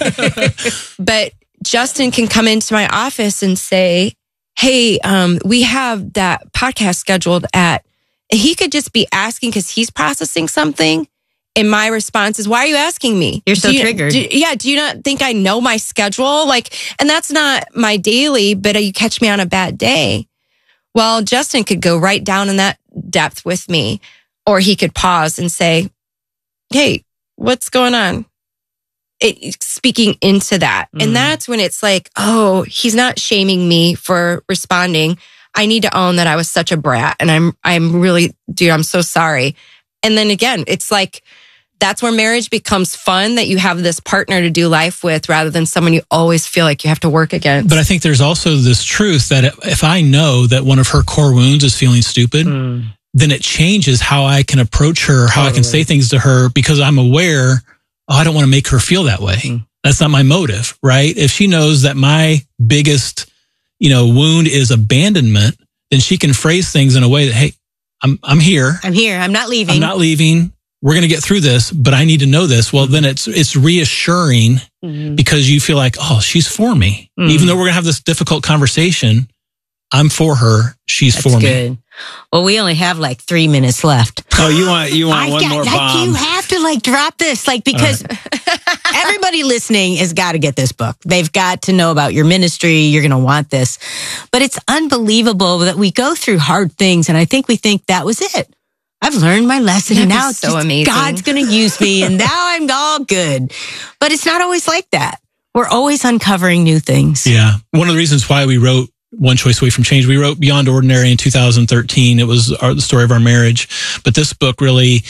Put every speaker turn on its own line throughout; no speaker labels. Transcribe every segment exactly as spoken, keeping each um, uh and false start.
But Justin can come into my office and say, hey, um, we have that podcast scheduled at, he could just be asking because he's processing something. And my response is, why are you asking me?
You're so
do you,
triggered.
Do, yeah. Do you not think I know my schedule? Like, and that's not my daily, but you catch me on a bad day. Well, Justin could go right down in that depth with me, or he could pause and say, hey, what's going on? It, speaking into that. Mm. And that's when it's like, oh, he's not shaming me for responding. I need to own that I was such a brat. And I'm, I'm really, dude, I'm so sorry. And then again, it's like, that's where marriage becomes fun, that you have this partner to do life with rather than someone you always feel like you have to work against.
But I think there's also this truth that if I know that one of her core wounds is feeling stupid, mm. then it changes how I can approach her, how totally. I can say things to her, because I'm aware, oh, I don't want to make her feel that way. Mm. That's not my motive, right? If she knows that my biggest, you know, wound is abandonment, then she can phrase things in a way that, hey, I'm I'm here.
I'm here. I'm not leaving.
I'm not leaving. We're going to get through this, but I need to know this. Well, then it's it's reassuring mm-hmm. because you feel like, oh, she's for me. Mm-hmm. Even though we're going to have this difficult conversation, I'm for her. She's
That's
for
good. me. Well, we only have like three minutes left.
Oh, you want you want I've one got, more
like,
bomb?
You have to like drop this, like because right. everybody listening has got to get this book. They've got to know about your ministry. You're going to want this, but it's unbelievable that we go through hard things, and I think we think that was it. I've learned my lesson, and now it's
so amazing.
God's going to use me, and now I'm all good. But it's not always like that. We're always uncovering new things.
Yeah, one of the reasons why we wrote One Choice Away from Change. We wrote Beyond Ordinary in two thousand thirteen. It was our, the story of our marriage. But this book really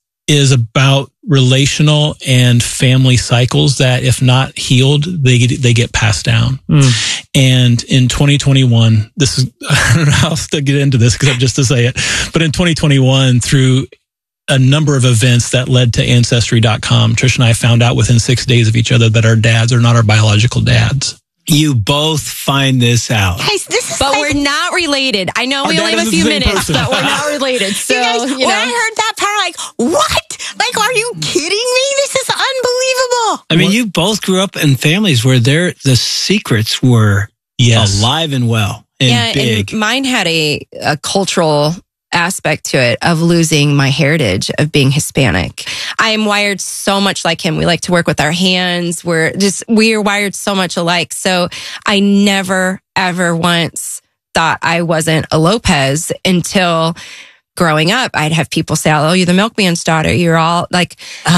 is about relational and family cycles that, if not healed, they get, they get passed down. Mm. And in twenty twenty-one, this is, I don't know how else to get into this because I'm just to say it, but in twenty twenty-one, through a number of events that led to Ancestry dot com, Trish and I found out within six days of each other that our dads are not our biological dads.
You both find this out.
Guys, this is
but
like,
we're not related. I know
Our
we only have a few minutes,
person.
but we're not related. So,
you guys,
you
when
know.
I heard that part, I'm like, what? Like, are you kidding me? This is unbelievable.
I mean, you both grew up in families where there the secrets were yes. alive and well and
yeah,
big.
And mine had a, a cultural aspect to it of losing my heritage of being Hispanic. I am wired so much like him. We like to work with our hands. We're just, we're wired so much alike. So I never, ever once thought I wasn't a Lopez until growing up. I'd have people say, oh, you're the milkman's daughter. You're all like,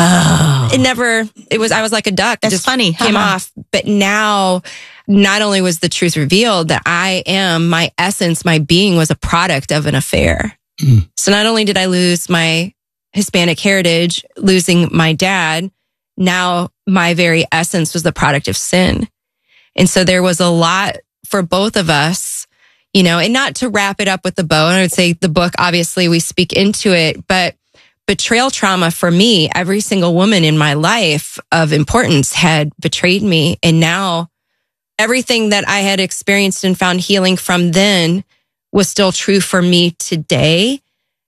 oh. It never, it was, I was like a duck.
That's
it just
funny.
Came uh-huh. off. But now, not only was the truth revealed that I am, my essence, my being was a product of an affair. Mm. So not only did I lose my Hispanic heritage, losing my dad, now my very essence was the product of sin. And so there was a lot for both of us, you know, and not to wrap it up with the bow. And I would say the book, obviously we speak into it, but betrayal trauma for me, every single woman in my life of importance had betrayed me. And now everything that I had experienced and found healing from then was still true for me today.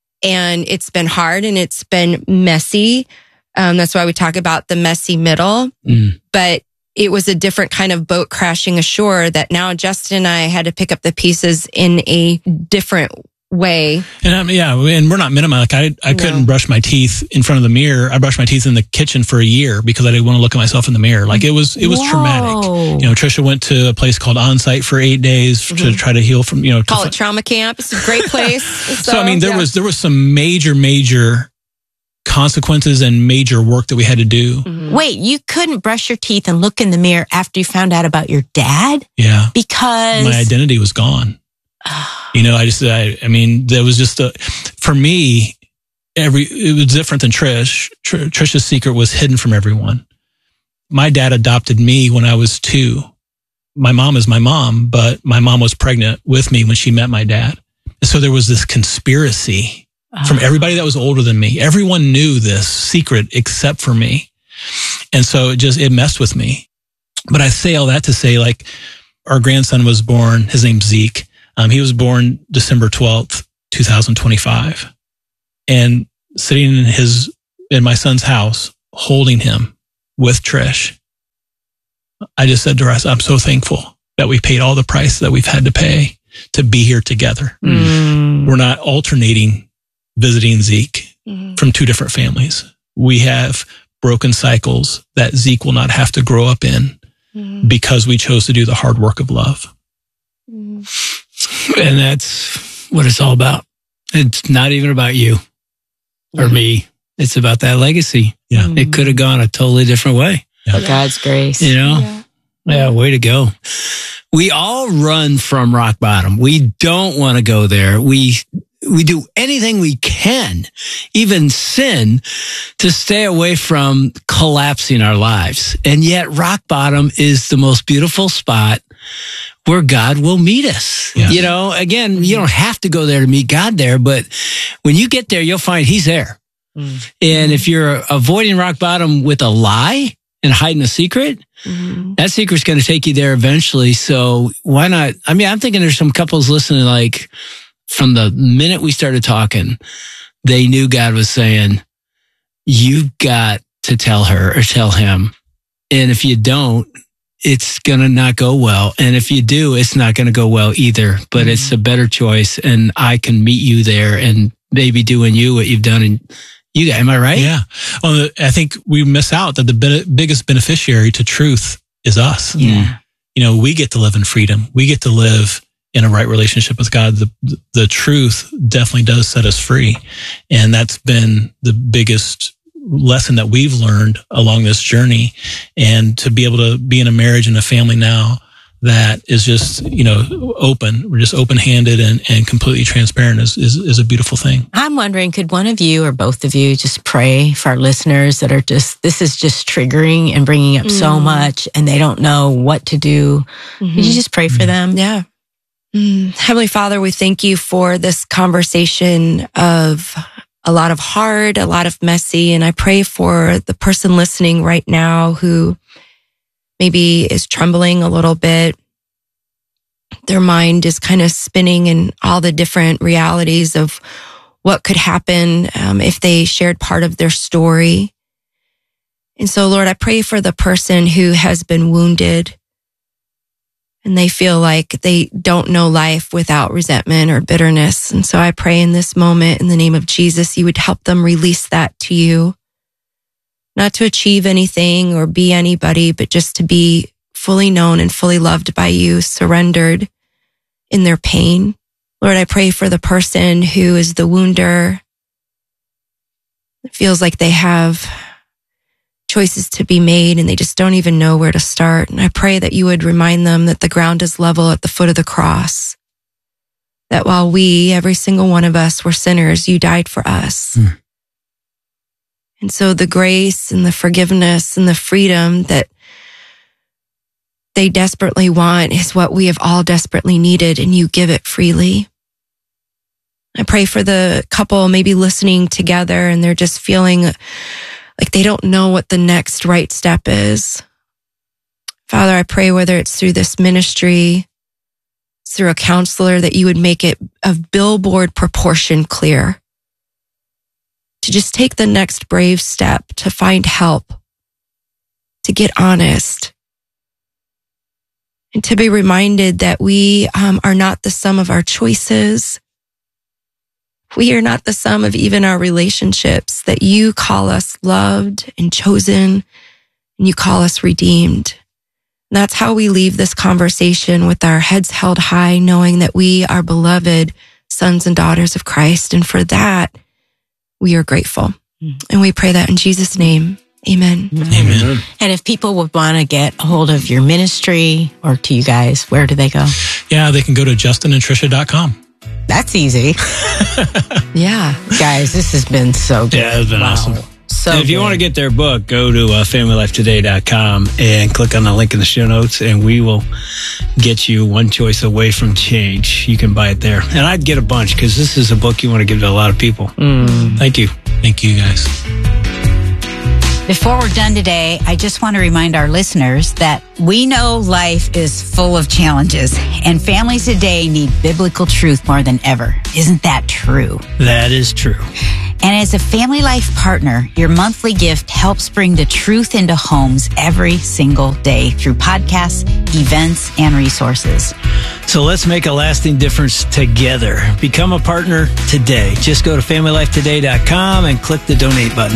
And it's been hard and it's been messy. Um, that's why we talk about the messy middle. Mm. But it was a different kind of boat crashing ashore that now Justin and I had to pick up the pieces in a different way.
And um, yeah, and we're not minimizing. Like I, I no. couldn't brush my teeth in front of the mirror. I brushed my teeth in the kitchen for a year because I didn't want to look at myself in the mirror. Like it was, it was Whoa. traumatic. You know, Trisha went to a place called Onsite for eight days mm-hmm. to try to heal from, you know,
call
to,
it trauma camp. It's a great place.
so, so I mean, there yeah. was there was some major, major consequences and major work that we had to do.
Mm-hmm. Wait, you couldn't brush your teeth and look in the mirror after you found out about your dad?
Yeah,
because
my identity was gone. You know, I just, I, I mean, there was just a, for me, every, it was different than Trish. Tr- Trish's secret was hidden from everyone. My dad adopted me when I was two. My mom is my mom, but my mom was pregnant with me when she met my dad. So there was this conspiracy oh. from everybody that was older than me. Everyone knew this secret except for me. And so it just, it messed with me. But I say all that to say, like, our grandson was born, his name's Zeke. Um, he was born December twelfth, twenty twenty-five, and sitting in his, in my son's house, holding him with Trish. I just said to her, I'm so thankful that we paid all the price that we've had to pay to be here together. Mm. We're not alternating visiting Zeke mm. from two different families. We have broken cycles that Zeke will not have to grow up in mm. because we chose to do the hard work of love.
Mm. And that's what it's all about. It's not even about you or mm. me. It's about that legacy.
Yeah.
Mm. It could have gone a totally different way.
Yeah. For God's grace.
You know? Yeah. Yeah, way to go. We all run from rock bottom. We don't want to go there. We we do anything we can, even sin, to stay away from collapsing our lives. And yet rock bottom is the most beautiful spot where God will meet us. Yeah. You know, again, you don't have to go there to meet God there, but when you get there, you'll find he's there. Mm. And if you're avoiding rock bottom with a lie and hiding a secret, mm-hmm. that secret's going to take you there eventually. So why not? I mean, I'm thinking there's some couples listening, like from the minute we started talking, they knew God was saying, you've got to tell her or tell him. And if you don't, it's going to not go well. And if you do, it's not going to go well either, but mm-hmm. it's a better choice. And I can meet you there and maybe doing you what you've done in you guys. Am I right?
Yeah. Well, I think we miss out that the be- biggest beneficiary to truth is us.
Yeah.
You know, we get to live in freedom. We get to live in a right relationship with God. The, the truth definitely does set us free. And that's been the biggest lesson that we've learned along this journey. And to be able to be in a marriage and a family now that is just, you know, open. We're just open-handed and, and completely transparent is, is, is a beautiful thing.
I'm wondering, could one of you or both of you just pray for our listeners that are just, this is just triggering and bringing up mm. so much and they don't know what to do. Mm-hmm. Could you just pray for them?
Yeah. Mm. Heavenly Father, we thank you for this conversation of a lot of hard, a lot of messy. And I pray for the person listening right now who maybe is trembling a little bit. Their mind is kind of spinning in all the different realities of what could happen um, if they shared part of their story. And so, Lord, I pray for the person who has been wounded and they feel like they don't know life without resentment or bitterness. And so I pray in this moment, in the name of Jesus, you would help them release that to you. Not to achieve anything or be anybody, but just to be fully known and fully loved by you, surrendered in their pain. Lord, I pray for the person who is the wounder. It feels like they have choices to be made and they just don't even know where to start. And I pray that you would remind them that the ground is level at the foot of the cross. That while we, every single one of us, were sinners, you died for us. Mm. And so the grace and the forgiveness and the freedom that they desperately want is what we have all desperately needed, and you give it freely. I pray for the couple maybe listening together and they're just feeling like they don't know what the next right step is. Father, I pray whether it's through this ministry, through a counselor, that you would make it of billboard proportion clear. To just take the next brave step, to find help, to get honest, and to be reminded that we um, are not the sum of our choices. We are not the sum of even our relationships, that you call us loved and chosen, and you call us redeemed. And that's how we leave this conversation, with our heads held high, knowing that we are beloved sons and daughters of Christ. And for that, we are grateful. And we pray that in Jesus' name. Amen.
Amen.
And if people would want to get a hold of your ministry or to you guys, where do they go?
Yeah, they can go to justin and trisha dot com.
That's easy.
Yeah.
Guys, this has been so good.
Yeah, it's been wow. awesome.
So
and if you
good.
want to get their book, go to uh, family life today dot com and click on the link in the show notes, and we will get you one choice away from change. You can buy it there. And I'd get a bunch, because this is a book you want to give to a lot of people. Mm. Thank you.
Thank you, guys.
Before we're done today, I just want to remind our listeners that we know life is full of challenges, and families today need biblical truth more than ever. Isn't that true?
That is true.
And as a Family Life partner, your monthly gift helps bring the truth into homes every single day through podcasts, events, and resources.
So let's make a lasting difference together. Become a partner today. Just go to family life today dot com and click the donate button.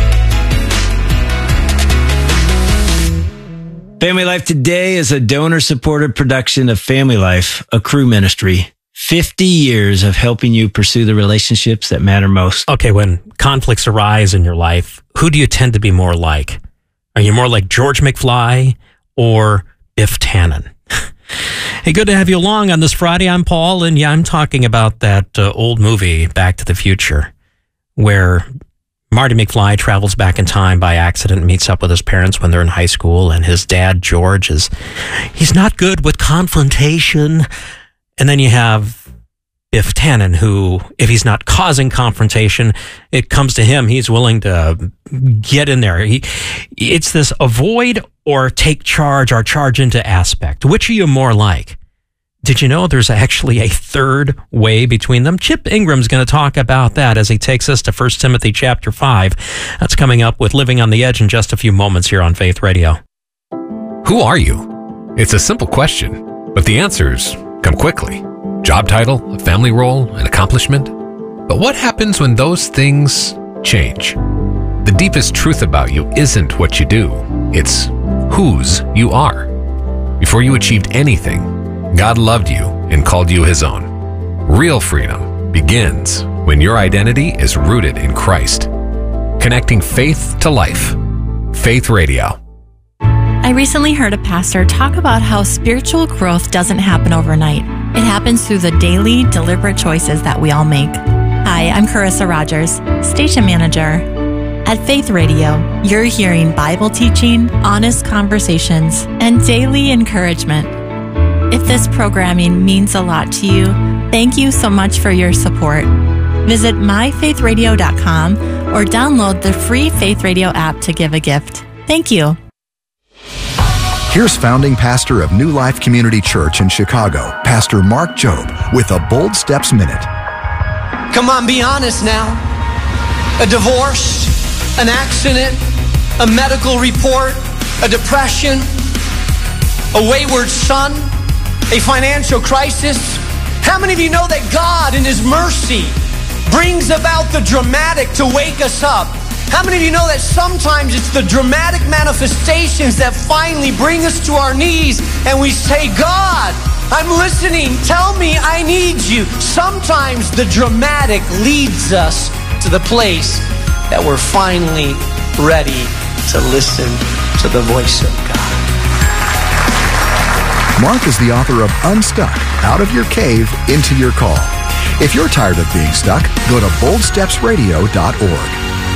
Family Life Today is a donor-supported production of Family Life, a crew ministry. fifty years of helping you pursue the relationships that matter most.
Okay, when conflicts arise in your life, who do you tend to be more like? Are you more like George McFly or Biff Tannen? Hey, good to have you along on this Friday. I'm Paul, and yeah, I'm talking about that uh, old movie, Back to the Future, where Marty McFly travels back in time by accident and meets up with his parents when they're in high school, and his dad, George, is, he's not good with confrontation. And then you have Biff Tannen, who, if he's not causing confrontation, it comes to him. He's willing to get in there. He, it's this avoid or take charge or charge into aspect. Which are you more like? Did you know there's actually a third way between them? Chip Ingram's going to talk about that as he takes us to First Timothy chapter five. That's coming up with Living on the Edge in just a few moments here on Faith Radio.
Who are you? It's a simple question, but the answers come quickly. Job title, a family role, an accomplishment. But what happens when those things change? The deepest truth about you isn't what you do. It's whose you are. Before you achieved anything, God loved you and called you his own. Real freedom begins when your identity is rooted in Christ. Connecting faith to life. Faith Radio.
I recently heard a pastor talk about how spiritual growth doesn't happen overnight. It happens through the daily, deliberate choices that we all make. Hi, I'm Carissa Rogers, station manager. At Faith Radio, you're hearing Bible teaching, honest conversations, and daily encouragement. If this programming means a lot to you, thank you so much for your support. Visit my faith radio dot com or download the free Faith Radio app to give a gift. Thank you.
Here's founding pastor of New Life Community Church in Chicago, Pastor Mark Jobe, with a Bold Steps Minute.
Come on, be honest now. A divorce, an accident, a medical report, a depression, a wayward son, a financial crisis. How many of you know that God in his mercy brings about the dramatic to wake us up? How many of you know that sometimes it's the dramatic manifestations that finally bring us to our knees and we say, God, I'm listening. Tell me I need you. Sometimes the dramatic leads us to the place that we're finally ready to listen to the voice of God.
Mark is the author of Unstuck, Out of Your Cave, Into Your Call. If you're tired of being stuck, go to bold steps radio dot org.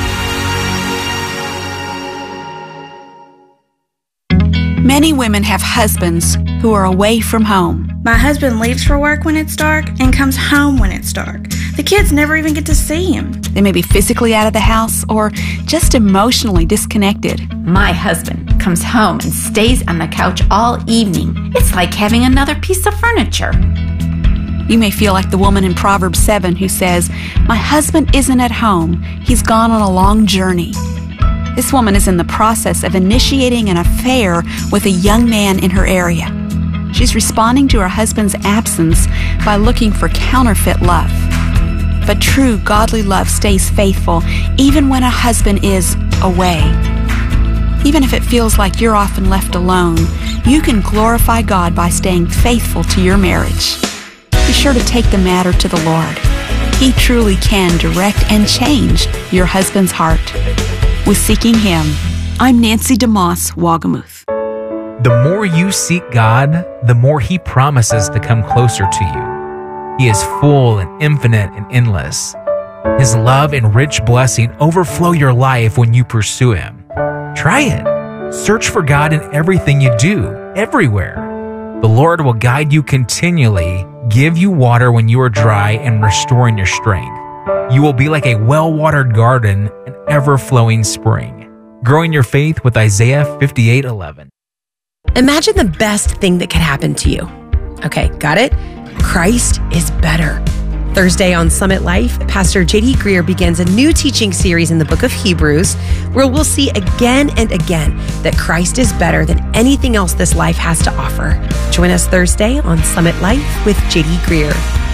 Many women have husbands who are away from home.
My husband leaves for work when it's dark and comes home when it's dark. The kids never even get to see him.
They may be physically out of the house or just emotionally disconnected.
My husband comes home and stays on the couch all evening. It's like having another piece of furniture.
You may feel like the woman in Proverbs seven who says, "My husband isn't at home. He's gone on a long journey." This woman is in the process of initiating an affair with a young man in her area. She's responding to her husband's absence by looking for counterfeit love. But true godly love stays faithful even when a husband is away. Even if it feels like you're often left alone, you can glorify God by staying faithful to your marriage. Be sure to take the matter to the Lord. He truly can direct and change your husband's heart. With Seeking Him, I'm Nancy DeMoss, Wagamuth.
The more you seek God, the more He promises to come closer to you. He is full and infinite and endless. His love and rich blessing overflow your life when you pursue Him. Try it. Search for God in everything you do, everywhere. The Lord will guide you continually, give you water when you are dry, and restore your strength. You will be like a well-watered garden, an ever-flowing spring. Growing your faith with Isaiah fifty-eight eleven.
Imagine the best thing that could happen to you. Okay, got it? Christ is better. Thursday on Summit Life, Pastor J D Greer begins a new teaching series in the book of Hebrews, where we'll see again and again that Christ is better than anything else this life has to offer. Join us Thursday on Summit Life with J D Greer.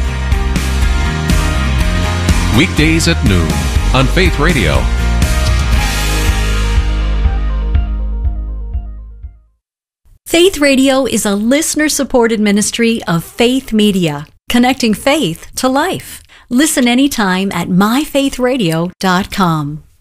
Weekdays at noon on Faith Radio.
Faith Radio is a listener-supported ministry of Faith Media, connecting faith to life. Listen anytime at my faith radio dot com.